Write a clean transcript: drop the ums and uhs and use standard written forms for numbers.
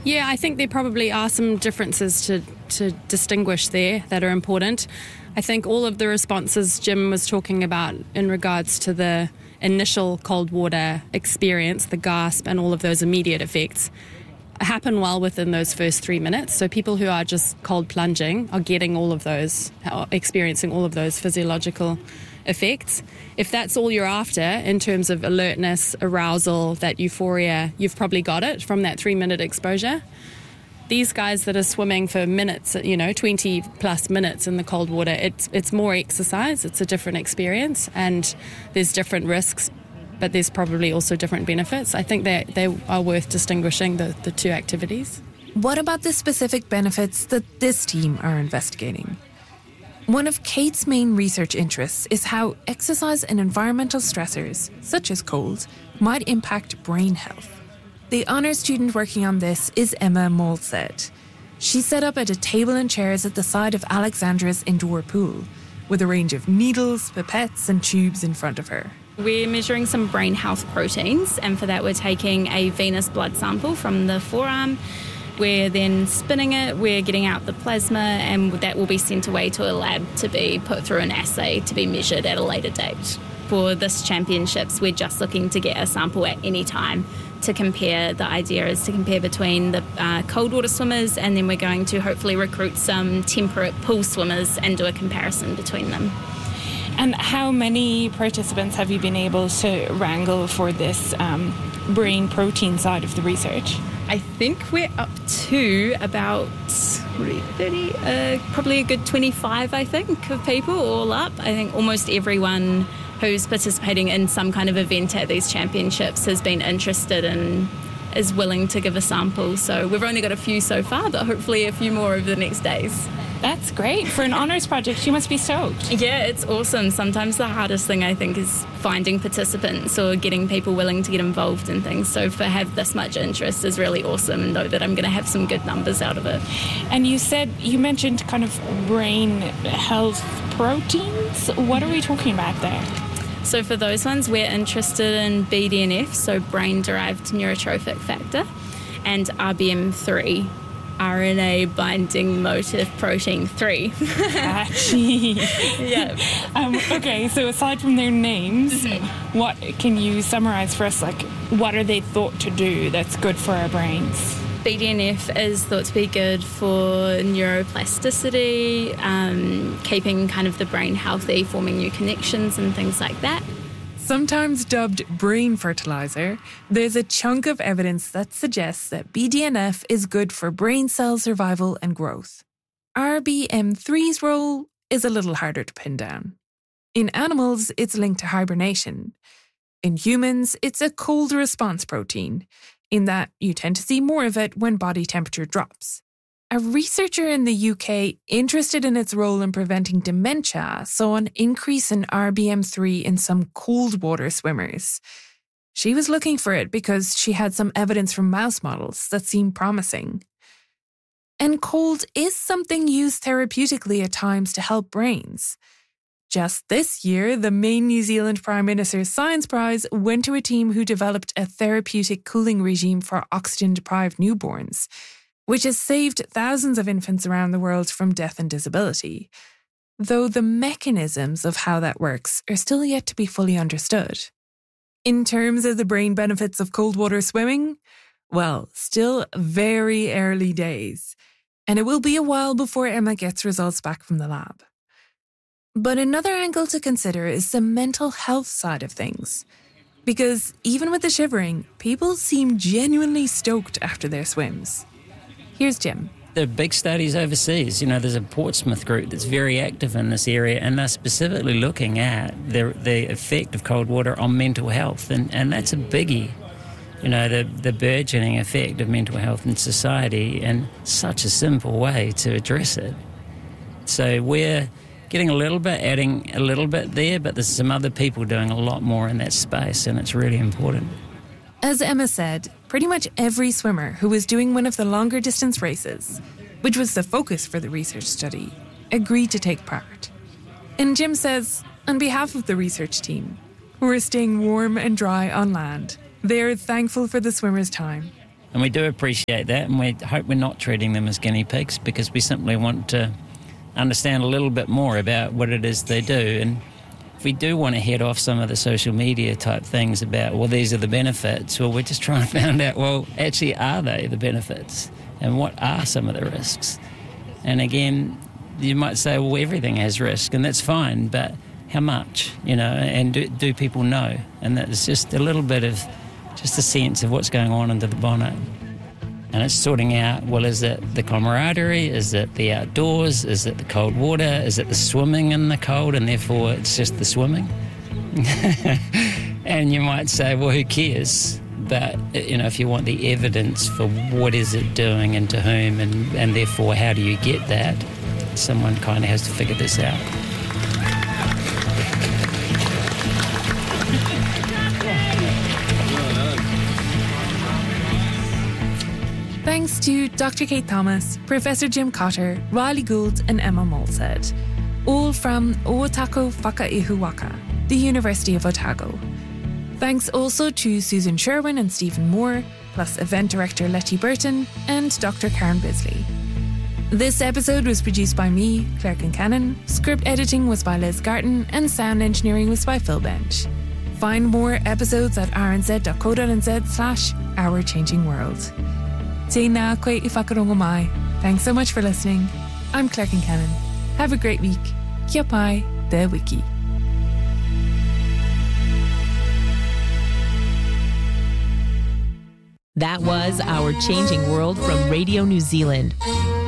Yeah, I think there probably are some differences to distinguish there that are important. I think all of the responses Jim was talking about in regards to the initial cold water experience, the gasp and all of those immediate effects, happen well within those first 3 minutes. So people who are just cold plunging are getting all of those, experiencing all of those physiological effects. If that's all you're after in terms of alertness, arousal, that euphoria, you've probably got it from that 3-minute exposure. These guys that are swimming for minutes, 20 plus minutes in the cold water, it's more exercise, it's a different experience, and there's different risks, but there's probably also different benefits. I think they are worth distinguishing the two activities. What about the specific benefits that this team are investigating? One of Kate's main research interests is how exercise and environmental stressors, such as cold, might impact brain health. The honours student working on this is Emma Molsted. She set up at a table and chairs at the side of Alexandra's indoor pool, with a range of needles, pipettes and tubes in front of her. We're measuring some brain health proteins, and for that we're taking a venous blood sample from the forearm. We're then spinning it, we're getting out the plasma, and that will be sent away to a lab to be put through an assay to be measured at a later date. For this championships, we're just looking to get a sample at any time to compare. The idea is to compare between the cold water swimmers, and then we're going to hopefully recruit some temperate pool swimmers and do a comparison between them. And how many participants have you been able to wrangle for this brain protein side of the research? I think we're up to about 30, probably a good 25, I think, of people all up. I think almost everyone who's participating in some kind of event at these championships has been interested and is willing to give a sample. So we've only got a few so far, but hopefully a few more over the next days. That's great. For an honours project, you must be stoked. Yeah, it's awesome. Sometimes the hardest thing, I think, is finding participants or getting people willing to get involved in things. So to have this much interest is really awesome, and know that I'm going to have some good numbers out of it. And you mentioned kind of brain health proteins. What are we talking about there? So for those ones, we're interested in BDNF, so brain-derived neurotrophic factor, and RBM3, RNA binding motif protein 3. Catchy. Yeah. Okay, so aside from their names, what can you summarise for us? Like, what are they thought to do that's good for our brains? BDNF is thought to be good for neuroplasticity, keeping kind of the brain healthy, forming new connections and things like that. Sometimes dubbed brain fertilizer, there's a chunk of evidence that suggests that BDNF is good for brain cell survival and growth. RBM3's role is a little harder to pin down. In animals, it's linked to hibernation. In humans, it's a cold response protein, in that you tend to see more of it when body temperature drops. A researcher in the UK interested in its role in preventing dementia saw an increase in RBM3 in some cold water swimmers. She was looking for it because she had some evidence from mouse models that seemed promising. And cold is something used therapeutically at times to help brains. Just this year, the main New Zealand Prime Minister's Science Prize went to a team who developed a therapeutic cooling regime for oxygen-deprived newborns, which has saved thousands of infants around the world from death and disability, though the mechanisms of how that works are still yet to be fully understood. In terms of the brain benefits of cold water swimming, well, still very early days, and it will be a while before Emma gets results back from the lab. But another angle to consider is the mental health side of things, because even with the shivering, people seem genuinely stoked after their swims. Here's Jim. There are big studies overseas. There's a Portsmouth group that's very active in this area, and they're specifically looking at the effect of cold water on mental health, and that's a biggie. The burgeoning effect of mental health in society, and such a simple way to address it. So we're getting adding a little bit there, but there's some other people doing a lot more in that space, and it's really important. As Emma said, pretty much every swimmer who was doing one of the longer distance races, which was the focus for the research study, agreed to take part. And Jim says, on behalf of the research team, who are staying warm and dry on land, they are thankful for the swimmers' time. And we do appreciate that, and we hope we're not treating them as guinea pigs, because we simply want to understand a little bit more about what it is they do. And if we do want to head off some of the social media type things about, well, these are the benefits, well, we're just trying to find out, well, actually, are they the benefits? And what are some of the risks? And again, you might say, well, everything has risk, and that's fine, but how much, and do people know? And that's just a little bit of just a sense of what's going on under the bonnet. And it's sorting out, well, is it the camaraderie? Is it the outdoors? Is it the cold water? Is it the swimming in the cold, and therefore it's just the swimming? And you might say, well, who cares? But, if you want the evidence for what is it doing and to whom, and therefore how do you get that, someone kind of has to figure this out. Thanks to Dr. Kate Thomas, Professor Jim Cotter, Riley Gould and Emma Molshead, all from Ōtako Whakaihuwaka, the University of Otago. Thanks also to Susan Sherwin and Stephen Moore, plus event director Letty Burton and Dr. Karen Bisley. This episode was produced by me, Claire Kincannon, script editing was by Liz Garton, and sound engineering was by Phil Bench. Find more episodes at rnz.co.nz/Our Changing World. Tēnā koe I whakarongo mai. Thanks so much for listening. I'm Claire Kincannon. Have a great week. Kia pai, te wiki. That was Our Changing World from Radio New Zealand.